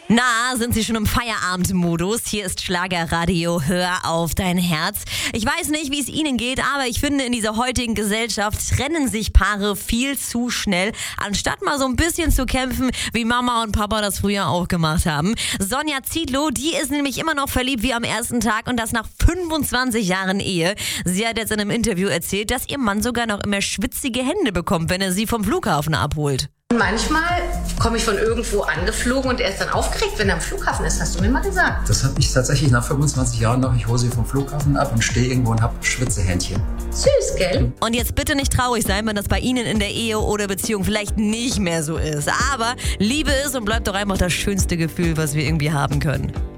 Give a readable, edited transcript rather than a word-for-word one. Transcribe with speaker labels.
Speaker 1: Na, sind Sie schon im Feierabendmodus? Hier ist Schlagerradio, hör auf dein Herz. Ich weiß nicht, wie es Ihnen geht, aber ich finde, in dieser heutigen Gesellschaft trennen sich Paare viel zu schnell, anstatt mal so ein bisschen zu kämpfen, wie Mama und Papa das früher auch gemacht haben. Sonja Zietlow, die ist nämlich immer noch verliebt wie am ersten Tag und das nach 25 Jahren Ehe. Sie hat jetzt in einem Interview erzählt, dass ihr Mann sogar noch immer schwitzige Hände bekommt, wenn er sie vom Flughafen abholt.
Speaker 2: Manchmal komme ich von irgendwo angeflogen und er ist dann aufgeregt, wenn er am Flughafen ist. Hast du mir mal gesagt?
Speaker 3: Das habe ich tatsächlich nach 25 Jahren noch. Ich hole sie vom Flughafen ab und stehe irgendwo und habe Schwitzehändchen.
Speaker 2: Süß, gell?
Speaker 1: Und jetzt bitte nicht traurig sein, wenn das bei Ihnen in der Ehe oder Beziehung vielleicht nicht mehr so ist. Aber Liebe ist und bleibt doch einfach das schönste Gefühl, was wir irgendwie haben können.